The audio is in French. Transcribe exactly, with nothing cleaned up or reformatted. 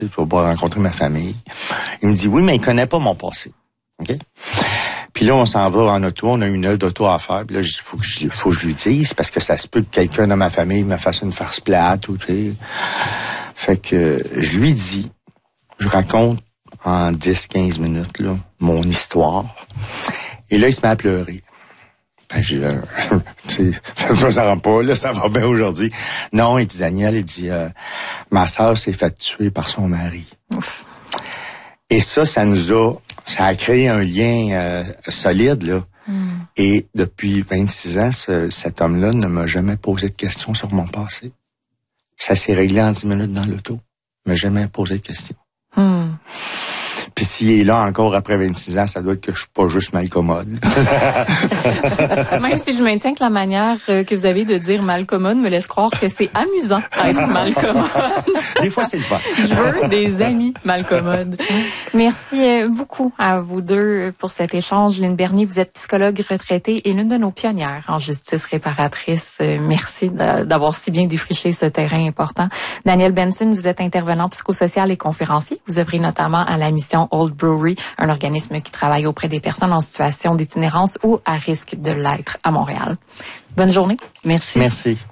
Tu vas pas rencontrer ma famille. Il me dit, oui, mais il connaît pas mon passé. OK? Puis là, on s'en va en auto, on a une heure d'auto à faire. Puis là, il faut que je, faut que je lui dise, parce que ça se peut que quelqu'un dans ma famille me fasse une farce plate ou tu sais. Fait que je lui dis, je raconte en dix quinze minutes là, mon histoire. Et là, il se met à pleurer. Ben, j'ai là, tu sais, ça rentre pas, là, ça va bien aujourd'hui. Non, il dit, Daniel, il dit, euh, ma sœur s'est faite tuer par son mari. Ouf. Et ça, ça nous a, ça a créé un lien euh, solide, là. Mm. Et depuis vingt-six ans, ce, cet homme-là ne m'a jamais posé de questions sur mon passé. Ça s'est réglé en dix minutes dans l'auto. Il m'a jamais posé de questions. Mm. Puis s'il est là encore après vingt-six ans, ça doit être que je suis pas juste mal commode. Même si je maintiens que la manière que vous avez de dire mal commode me laisse croire que c'est amusant d'être mal commode. Des fois, c'est le fun. Je veux des amis mal commodes. Merci beaucoup à vous deux pour cet échange. Lynne Bernier, vous êtes psychologue retraitée et l'une de nos pionnières en justice réparatrice. Merci d'avoir si bien défriché ce terrain important. Daniel Benson, vous êtes intervenant psychosocial et conférencier. Vous œuvrez notamment à la mission Old Brewery, un organisme qui travaille auprès des personnes en situation d'itinérance ou à risque de l'être à Montréal. Bonne journée. Merci. Merci.